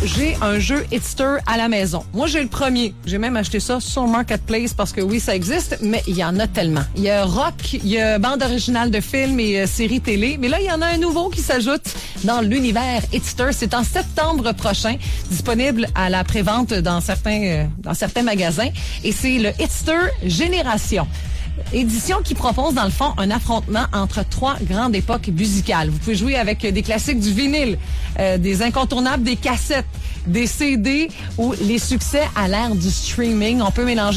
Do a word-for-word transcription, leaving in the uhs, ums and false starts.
j'ai un jeu Hitster à la maison. Moi, j'ai le premier. J'ai même acheté ça sur Marketplace parce que oui, ça existe, mais il y en a tellement. Il y a rock, il y a bande originale de films et euh, séries télé, mais là, il y en a un nouveau qui s'ajoute dans l'univers Hitster. C'est en septembre prochain, disponible à la prévente dans certains, euh, dans certains magasins, et c'est le Hitster Génération. Édition qui propose, dans le fond, un affrontement entre trois grandes époques musicales. Vous pouvez jouer avec des classiques du vinyle, euh, des incontournables des cassettes, des C D ou les succès à l'ère du streaming. On peut mélanger